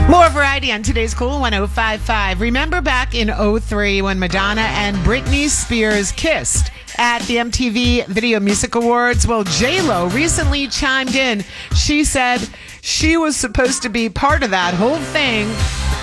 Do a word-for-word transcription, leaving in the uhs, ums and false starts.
More variety on today's Cool one oh five point five. Remember back in oh three when Madonna and Britney Spears kissed at the M T V Video Music Awards? Well, J-Lo recently chimed in. She said she was supposed to be part of that whole thing